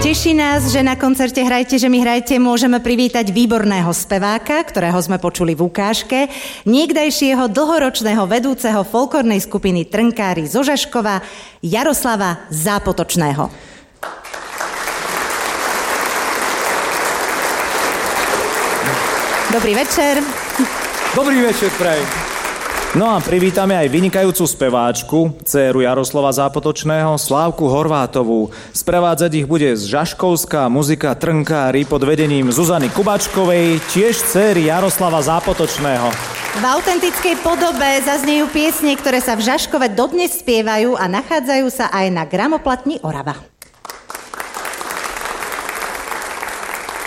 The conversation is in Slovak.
Teší nás, že na koncerte Hrajte, že mi hrajte môžeme privítať výborného speváka, ktorého sme počuli v ukážke, niekdajšieho dlhoročného vedúceho folklórnej skupiny Trnkári zo Žaškova, Jaroslava Zápotočného. Dobrý večer. Dobrý večer, prajem. No a privítame aj vynikajúcu speváčku, dcéru Jaroslava Zápotočného, Slávku Horvátovú. Sprevádzať ich bude z Žaškovská muzika Trnkári pod vedením Zuzany Kubačkovej, tiež dcéry Jaroslava Zápotočného. V autentickej podobe zaznejú piesne, ktoré sa v Žaškove dodnes spievajú a nachádzajú sa aj na gramoplatni Orava.